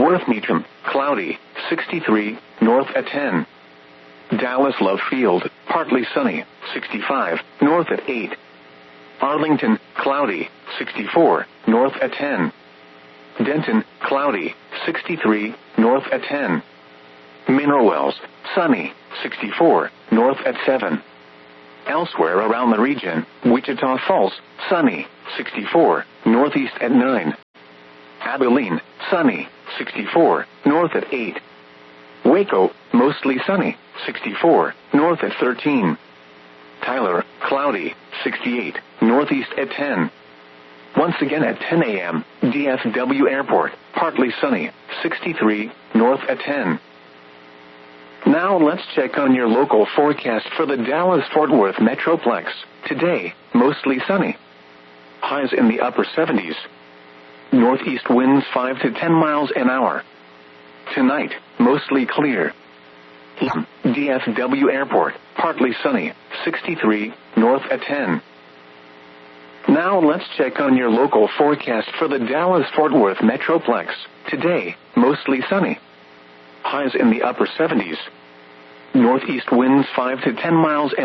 Worth Meacham, cloudy, 63, north at 10. Dallas Love Field, partly sunny, 65, north at 8. Arlington, cloudy, 64, north at 10. Denton, cloudy, 63, north at 10. Mineral Wells, sunny, 64, north at 7. Elsewhere around the region, Wichita Falls, sunny, 64, northeast at 9. Abilene, sunny, 64, north at 8. Waco, mostly sunny, 64, north at 13. Tyler, cloudy, 68, northeast at 10. Once again at 10 a.m., DFW Airport, partly sunny, 63, north at 10. Now let's check on your local forecast for the Dallas-Fort Worth Metroplex. Today, mostly sunny. Highs in the upper 70s. Northeast winds 5 to 10 miles an hour. Tonight, mostly clear. DFW Airport, partly sunny, 63, north at 10. Now let's check on your local forecast for the Dallas-Fort Worth Metroplex. Today, mostly sunny. Highs in the upper 70s. Northeast winds 5 to 10 miles an hour.